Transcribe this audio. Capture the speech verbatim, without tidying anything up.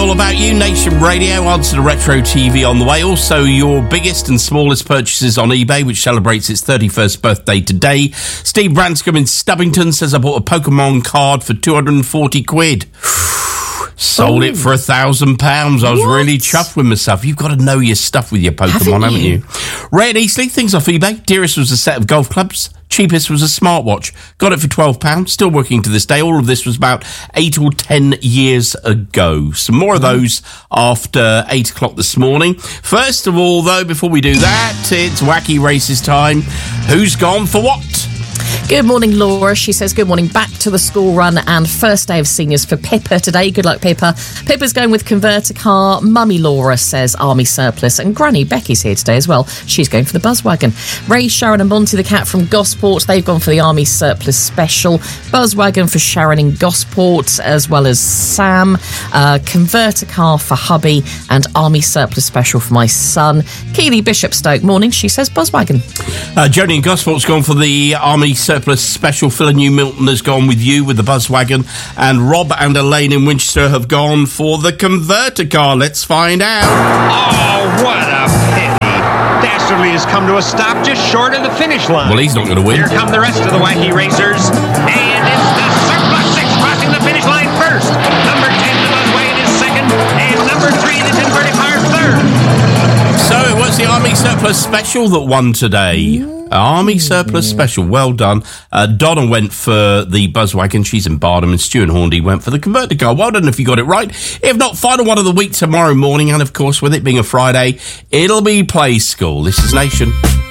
all about you. Nation Radio, answer to Retro T V on the way. Also, your biggest and smallest purchases on eBay, which celebrates its thirty-first birthday today. Steve Branscombe in Stubbington says, I bought a Pokemon card for two hundred forty quid. Sold Ooh. it for a thousand pounds. I was what? really chuffed with myself. You've got to know your stuff with your Pokemon, haven't you? haven't you? Ray and Eastleigh, things off eBay. Dearest was a set of golf clubs. Cheapest was a smartwatch. Got it for twelve pounds. Still working to this day. All of this was about eight or ten years ago. Some more of those after eight o'clock this morning. First of all, though, before we do that, it's Wacky Races time. Who's gone for what? Good morning, Laura. She says, good morning. Back to the school run and first day of seniors for Pippa today. Good luck, Pippa. Pippa's going with converter car. Mummy Laura says army surplus. And Granny Becky's here today as well. She's going for the Buzzwagon. Ray, Sharon and Monty the cat from Gosport. They've gone for the army surplus special. Buzzwagon for Sharon in Gosport, as well as Sam. Uh, converter car for hubby and army surplus special for my son. Keely Bishopstoke, morning. She says Buzzwagon. Uh, Joni in Gosport's gone for the army surplus special. Phil in New Milton has gone with you with the Buzzwagon, and Rob and Elaine in Winchester have gone for the converter car. Let's find out. Oh, what a pity. Dastardly has come to a stop just short of the finish line. Well, he's not going to win. Here come the rest of the Wacky Racers, and it's the Surplus six crossing the finish line first. Number ten, the Buzzwagon, is second, and number three, the converted car, third. So it was the Army Surplus Special that won today. Army Surplus Special, well done. Uh, Donna went for the Buzzwagon, she's in Bardham, and Stuart Horndy went for the converter car. Well done if you got it right. If not, final one of the week tomorrow morning, and of course, with it being a Friday, it'll be Play School. This is Nation.